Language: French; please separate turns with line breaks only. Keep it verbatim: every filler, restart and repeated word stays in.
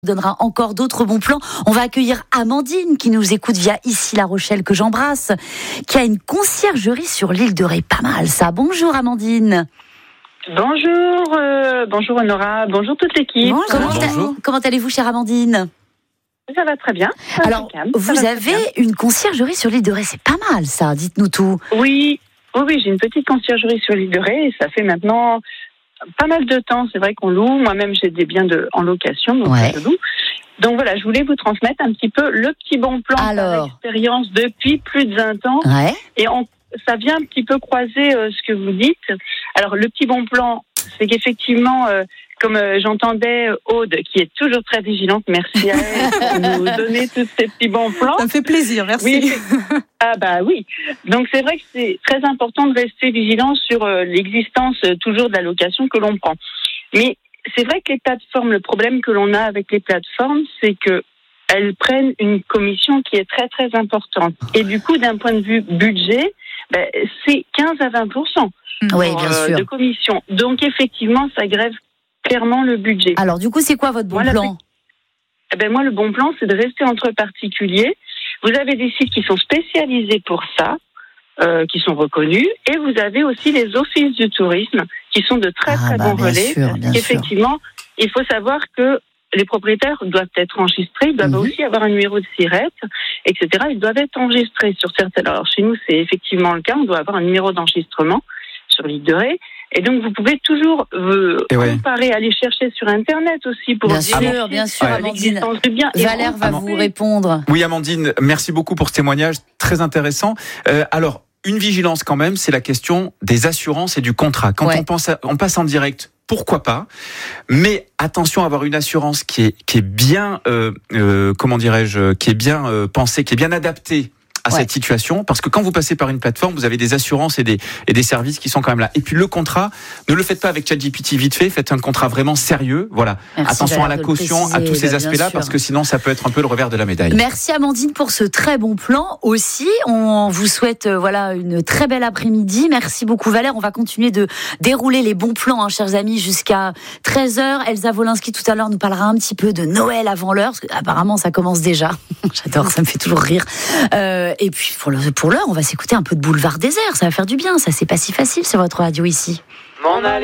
Donnera encore d'autres bons plans. On va accueillir Amandine qui nous écoute via ici La Rochelle, que j'embrasse, qui a une conciergerie sur l'île de Ré. Pas mal ça. Bonjour Amandine.
Bonjour, euh, bonjour Honora, bonjour toute l'équipe.
Bonjour. Comment,
Bonjour.
comment allez-vous, chère Amandine?
Ça va très bien. Ça
Alors,
va calme,
vous
ça va
avez
très bien.
une conciergerie sur l'île de Ré. C'est pas mal ça, dites-nous tout.
Oui, oui, oui, j'ai une petite conciergerie sur l'île de Ré et ça fait maintenant pas mal de temps. C'est vrai qu'on loue. Moi-même, j'ai des biens de, en location, donc
Ouais.
je loue. Donc voilà, je voulais vous transmettre un petit peu le petit bon plan
Alors.
par expérience depuis plus de vingt ans.
Ouais.
Et on, ça vient un petit peu croiser euh, ce que vous dites. Alors, le petit bon plan, c'est qu'effectivement, euh, comme euh, j'entendais euh, Aude, qui est toujours très vigilante, merci à elle pour nous donner tous ces petits bons plans.
Ça me fait plaisir, merci.
Oui. Ah bah oui. Donc c'est vrai que c'est très important de rester vigilant sur euh, l'existence euh, toujours de la location que l'on prend. Mais c'est vrai que les plateformes, le problème que l'on a avec les plateformes, c'est que elles prennent une commission qui est très très importante. Et du coup, d'un point de vue budget, ben, c'est quinze à vingt pour cent
Oui,
pour,
bien
euh,
sûr.
de commission. Donc effectivement, ça grève clairement le budget.
Alors, du coup, c'est quoi votre bon
Voilà,
plan?
Eh ben moi, le bon plan, c'est de rester entre particuliers. Vous avez des sites qui sont spécialisés pour ça, euh, qui sont reconnus, et vous avez aussi les offices du tourisme, qui sont de très
Ah,
très
bah,
bons
bien
relais.
sûr, bien sûr.
Effectivement, il faut savoir que les propriétaires doivent être enregistrés, ils doivent
Mhm.
aussi avoir un numéro de SIRET, et cetera. Ils doivent être enregistrés sur certaines. Alors chez nous, c'est effectivement le cas. On doit avoir un numéro d'enregistrement sur l'île de Ré. Et donc, vous pouvez toujours euh,
Et ouais.
comparer, aller chercher sur Internet aussi pour
Bien
vérifier
sûr, bien sûr,
Ouais.
Amandine.
l'existence du bien. Et
Valère va
on-
vous répondre.
Oui, Amandine, merci beaucoup pour ce témoignage très intéressant. Euh, alors, une vigilance quand même, c'est la question des assurances et du contrat. Quand
Ouais.
on, pense à- on passe en direct, pourquoi pas? Mais attention à avoir une assurance qui est, qui est bien, euh, euh, comment dirais-je, qui est bien euh, pensée, qui est bien adaptée à
Ouais.
cette situation, parce que quand vous passez par une plateforme, vous avez des assurances et des, et des services qui sont quand même là. Et puis le contrat, ne le faites pas avec ChatGPT vite fait, faites un contrat vraiment sérieux. Voilà.
Merci,
Attention à
Valère,
la
de le
caution, à
préciser,
tous ces
bah, bien
aspects-là,
sûr.
parce que sinon ça peut être un peu le revers de la médaille.
Merci Amandine pour ce très bon plan aussi. On vous souhaite euh, voilà une très belle après-midi. Merci beaucoup Valère. On va continuer de dérouler les bons plans, hein, chers amis, jusqu'à treize heures. Elsa Wolinski tout à l'heure nous parlera un petit peu de Noël avant l'heure, parce que apparemment ça commence déjà. J'adore, ça me fait toujours rire. Euh, et puis pour le- pour l'heure, on va s'écouter un peu de Boulevard Désert. Ça va faire du bien. Ça, c'est pas si facile sur votre radio ici.
M'en aller.